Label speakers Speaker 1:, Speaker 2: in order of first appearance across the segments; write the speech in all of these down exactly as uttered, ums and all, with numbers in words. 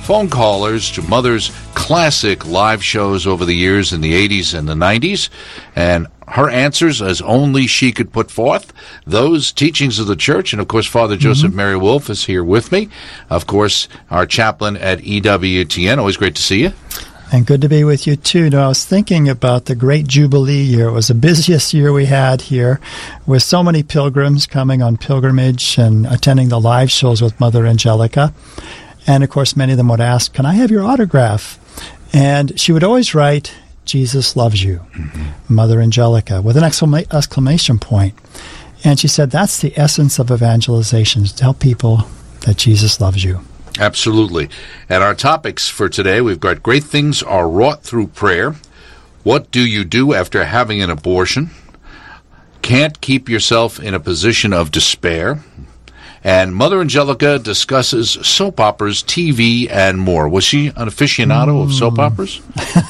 Speaker 1: phone callers to Mother's classic live shows over the years in the eighties and the nineties, and her answers as only she could put forth, those teachings of the church. And, of course, Father Joseph mm-hmm. Mary Wolf is here with me. Of course, our chaplain at E W T N. Always great to see you.
Speaker 2: And good to be with you, too. You know, I was thinking about the great Jubilee year. It was the busiest year we had here, with so many pilgrims coming on pilgrimage and attending the live shows with Mother Angelica. And, of course, many of them would ask, can I have your autograph? And she would always write, Jesus loves you, mm-hmm. Mother Angelica, with an exclama- exclamation point. And she said, that's the essence of evangelization, to tell people that Jesus loves you.
Speaker 1: Absolutely. And our topics for today, we've got great things are wrought through prayer. What do you do after having an abortion? Can't keep yourself in a position of despair. And Mother Angelica discusses soap operas, T V, and more. Was she an aficionado mm. of soap operas?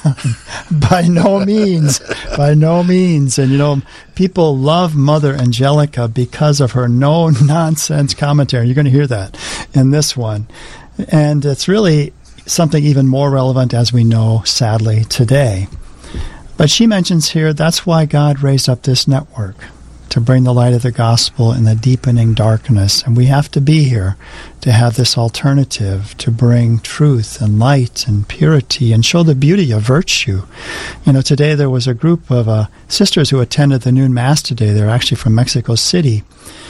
Speaker 2: By no means. By no means. And, you know, people love Mother Angelica because of her no-nonsense commentary. You're going to hear that in this one. And it's really something even more relevant, as we know, sadly, today. But she mentions here that's why God raised up this network, to bring the light of the gospel in the deepening darkness. And we have to be here to have this alternative, to bring truth and light and purity and show the beauty of virtue. You know, today there was a group of uh, sisters who attended the noon mass today. They're actually from Mexico City.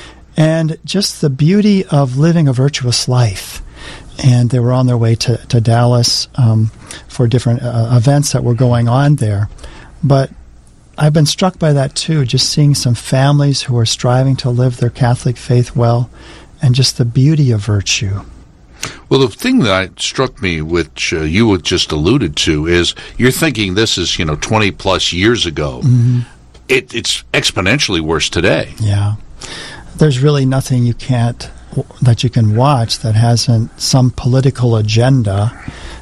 Speaker 2: And just the beauty of living a virtuous life. And they were on their way to, to Dallas um, for different uh, events that were going on there. But I've been struck by that, too, just seeing some families who are striving to live their Catholic faith well, and just the beauty of virtue.
Speaker 1: Well, the thing that struck me, which uh, you had just alluded to, is you're thinking this is, you know, twenty-plus years ago. Mm-hmm. It, it's exponentially worse today.
Speaker 2: Yeah. There's really nothing you can't, that you can watch that hasn't some political agenda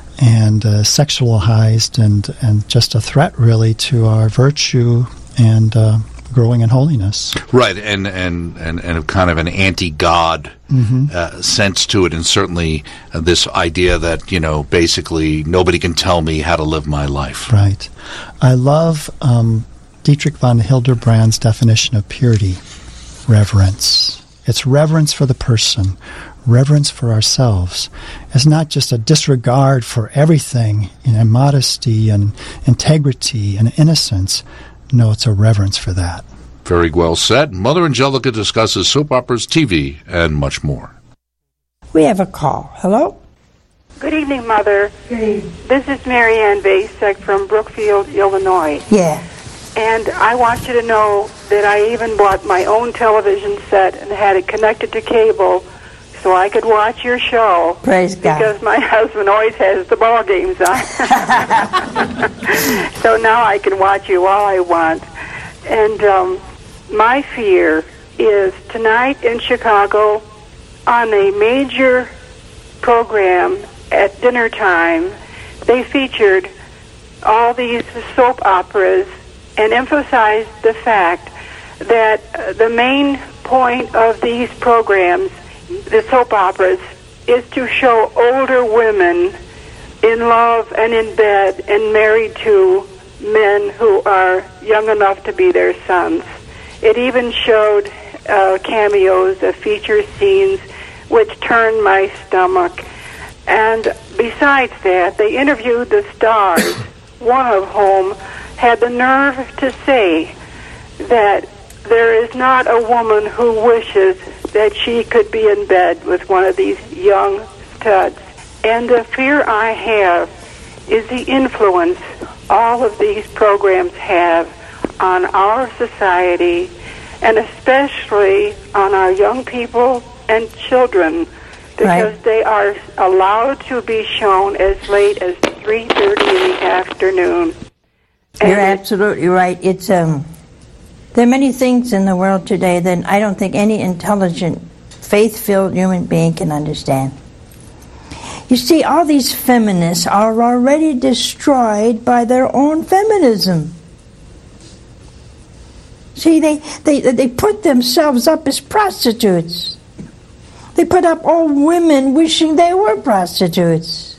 Speaker 2: and uh, sexualized and, and just a threat, really, to our virtue and uh, growing in holiness.
Speaker 1: Right, and and, and, and kind of an anti-God mm-hmm. uh, sense to it, and certainly uh, this idea that, you know, basically nobody can tell me how to live my life.
Speaker 2: Right. I love um, Dietrich von Hildebrand's definition of purity, reverence. It's reverence for the person, reverence for ourselves. It's not just a disregard for everything, you know, modesty and integrity and innocence. No, it's a reverence for that.
Speaker 1: Very well said. Mother Angelica discusses soap operas, T V, and much more.
Speaker 3: We have a call. Hello?
Speaker 4: Good evening, Mother.
Speaker 3: Good evening.
Speaker 4: This is Mary Ann Basek from Brookfield, Illinois.
Speaker 3: Yeah.
Speaker 4: And I want you to know that I even bought my own television set and had it connected to cable so I could watch your show.
Speaker 3: Praise God.
Speaker 4: Because my husband always has the ball games on. So now I can watch you all I want. And um, my fear is tonight in Chicago on a major program at dinner time, they featured all these soap operas and emphasized the fact that uh, the main point of these programs, the soap operas, is to show older women in love and in bed and married to men who are young enough to be their sons. It even showed uh, cameos of feature scenes which turned my stomach. And besides that, they interviewed the stars, one of whom had the nerve to say that there is not a woman who wishes that she could be in bed with one of these young studs. And the fear I have is the influence all of these programs have on our society, and especially on our young people and children, because right. they are allowed to be shown as late as three thirty in the afternoon.
Speaker 3: You're and absolutely right. It's um, there are many things in the world today that I don't think any intelligent, faith-filled human being can understand. You see, all these feminists are already destroyed by their own feminism. See, they, they, they put themselves up as prostitutes. They put up all women wishing they were prostitutes.